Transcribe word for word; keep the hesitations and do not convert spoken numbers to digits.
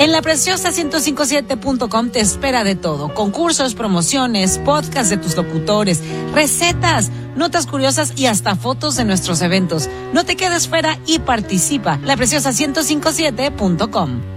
En la preciosa ciento cincuenta y siete punto com te espera de todo. Concursos, promociones, podcasts de tus locutores, recetas, notas curiosas y hasta fotos de nuestros eventos. No te quedes fuera y participa. La preciosa ciento cincuenta y siete punto com.